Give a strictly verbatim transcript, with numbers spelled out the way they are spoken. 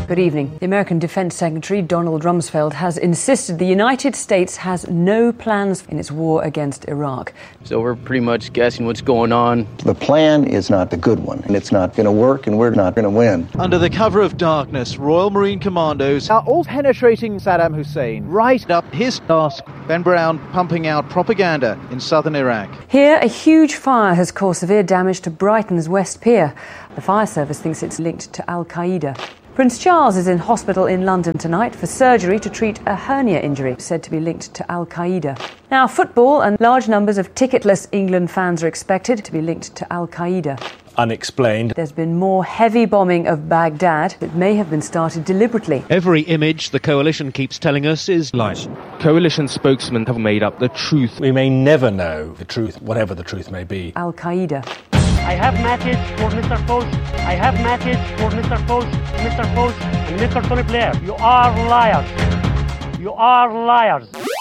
Good evening. The American Defense Secretary, Donald Rumsfeld, has insisted the United States has no plans in its war against Iraq. So we're pretty much guessing what's going on. The plan is not the good one, and it's not going to work, and we're not going to win. Under the cover of darkness, Royal Marine Commandos are all penetrating Saddam Hussein right up his arse. Ben Brown pumping out propaganda in southern Iraq. Here, a huge fire has caused severe damage to Brighton's West Pier. The fire service thinks it's linked to Al-Qaeda. Prince Charles is in hospital in London tonight for surgery to treat a hernia injury said to be linked to Al-Qaeda. Now, football and large numbers of ticketless England fans are expected to be linked to Al-Qaeda. Unexplained. There's been more heavy bombing of Baghdad that may have been started deliberately. Every image the coalition keeps telling us is lies. Coalition spokesmen have made up the truth. We may never know the truth, whatever the truth may be. Al-Qaeda. I have message for Mister Foch. I have message for Mister Foch, Mister Foch and Mister Tony Blair. You are liars. You are liars.